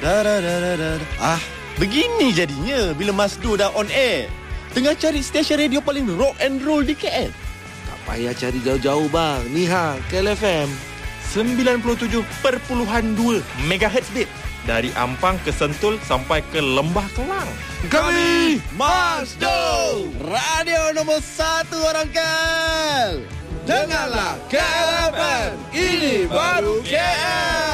Begini jadinya bila Masdo dah on air. Tengah cari stesen radio paling rock and roll di KL. Tak payah cari jauh-jauh bang. Ni KL FM 97.2 MHz bit. Dari Ampang ke Sentul sampai ke Lembah Kelang. Kami Masdo, radio nombor 1 orang KL. Dengarlah KL FM. Ini baru KL.